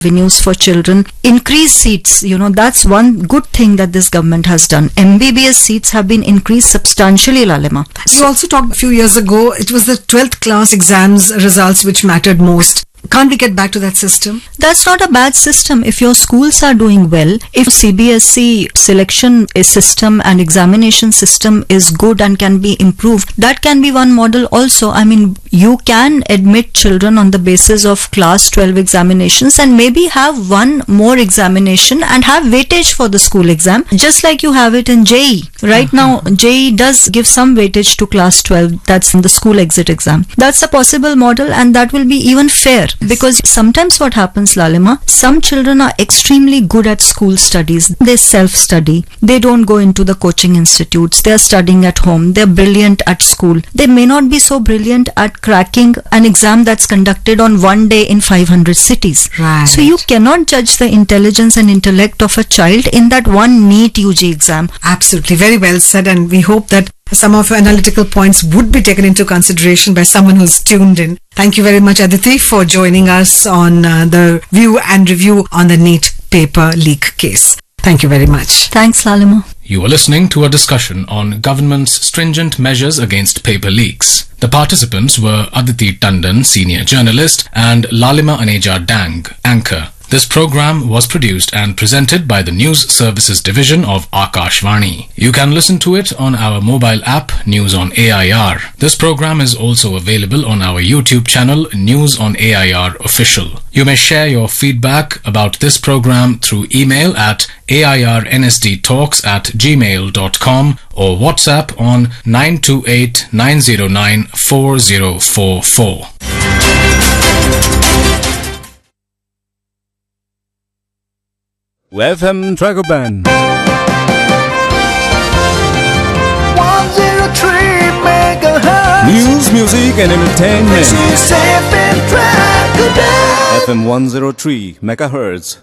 avenues for children, increase seats. That's one good thing that this government has done. MBBS seats have been increased substantially, Lalima. You also talked a few years ago, it was the 12th class exams results which mattered most. Can't we get back to that system? That's not a bad system if your schools are doing well. If CBSE selection system and examination system is good and can be improved, that can be one model also. I mean, you can admit children on the basis of class 12 examinations and maybe have one more examination and have weightage for the school exam, just like you have it in JEE. Right now, JEE does give some weightage to class 12. That's in the school exit exam. That's a possible model, and that will be even fair. Because sometimes what happens, Lalima, some children are extremely good at school studies. They self-study. They don't go into the coaching institutes. They are studying at home. They're brilliant at school. They may not be so brilliant at cracking an exam that's conducted on one day in 500 cities. Right. So you cannot judge the intelligence and intellect of a child in that one NEET UG exam. Absolutely. Very well said. And we hope that some of your analytical points would be taken into consideration by someone who's tuned in. Thank you very much, Aditi, for joining us on the view and review on the NEET paper leak case. Thank you very much. Thanks, Lalima. You are listening to a discussion on government's stringent measures against paper leaks. The participants were Aditi Tandon, senior journalist, and Lalima Aneja Dang, anchor. This program was produced and presented by the News Services Division of Akashvani. You can listen to it on our mobile app, News on AIR. This program is also available on our YouTube channel, News on AIR Official. You may share your feedback about this program through email at airnsdtalks@gmail.com or WhatsApp on 928-909-4044. FM Dragoban 103 megahertz. News, music and entertainment. This is FM Dragoban. FM 103 megahertz.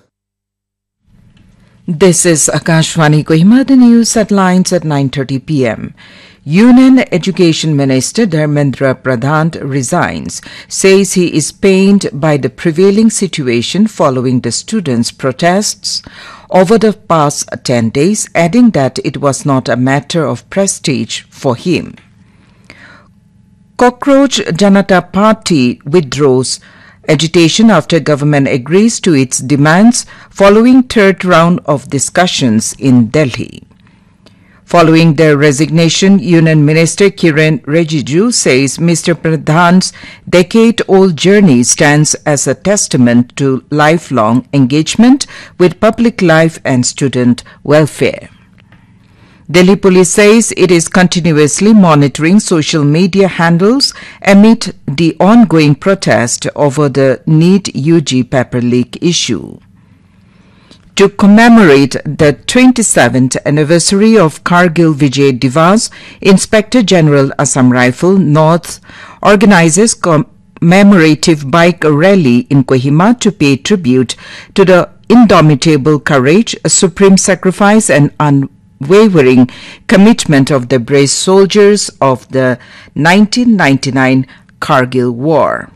This is Akashvani Kohima, the news headlines at 9:30 p.m. Union Education Minister Dharmendra Pradhan resigns, says he is pained by the prevailing situation following the students' protests over the past 10 days, adding that it was not a matter of prestige for him. Cockroach Janata Party withdraws agitation after government agrees to its demands following third round of discussions in Delhi. Following their resignation, Union Minister Kiren Rijiju says Mr. Pradhan's decade-old journey stands as a testament to lifelong engagement with public life and student welfare. Delhi Police says it is continuously monitoring social media handles amid the ongoing protest over the NEET UG paper leak issue. To commemorate the 27th anniversary of Kargil Vijay Divas, Inspector General Assam Rifle North organizes commemorative bike rally in Kohima to pay tribute to the indomitable courage, supreme sacrifice and unwavering commitment of the brave soldiers of the 1999 Kargil War.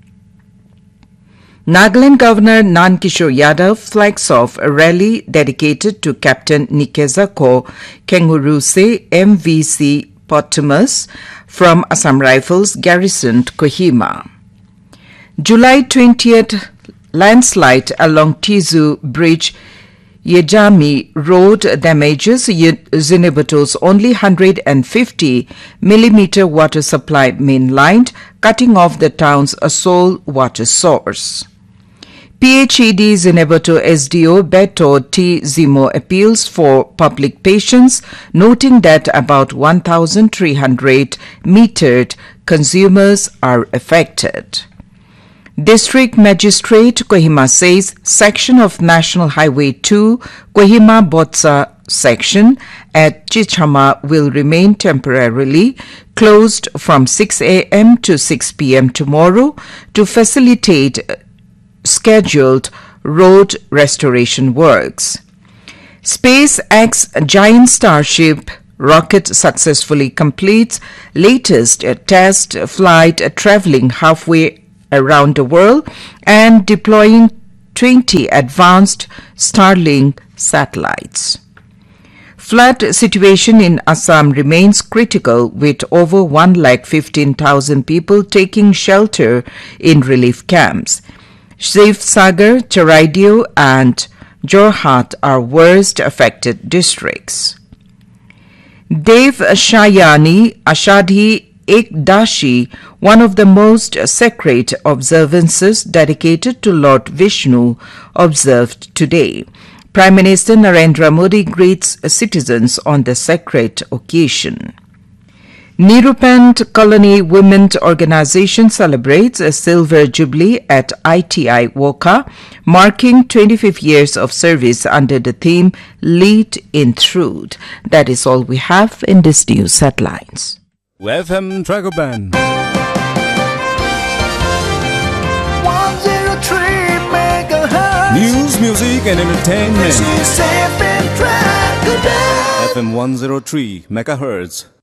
Nagaland Governor Nankishore Yadav flags off a rally dedicated to Captain Nikeza Ko Kenguruse MVC Potamus from Assam Rifles garrisoned Kohima. July 20th, landslide along Tizu Bridge Yejami Road damages Zinibato's only 150 millimeter water supply mainlined, cutting off the town's sole water source. PHED Zinebato SDO Beto T. Zimo appeals for public patience, noting that about 1,300 metered consumers are affected. District Magistrate Kohima says section of National Highway 2 Kohima-Botsa section at Chichama will remain temporarily closed from 6 a.m. to 6 p.m. tomorrow to facilitate scheduled road restoration works. SpaceX giant Starship rocket successfully completes latest test flight traveling halfway around the world and deploying 20 advanced Starlink satellites. Flood situation in Assam remains critical, with over 1,15,000 people taking shelter in relief camps. Shivsagar, Charaideo and Jorhat are worst affected districts. Dev Shayani Ashadhi Ekdashi, one of the most sacred observances dedicated to Lord Vishnu, observed today. Prime Minister Narendra Modi greets citizens on the sacred occasion. Nirupand Colony Women's Organization celebrates a silver jubilee at ITI Woka, marking 25 years of service under the theme Lead in Truth. That is all we have in this news headlines. FM Dragoban. 103 megahertz. News, music, and entertainment. This is FM Dragoban. FM 103 megahertz.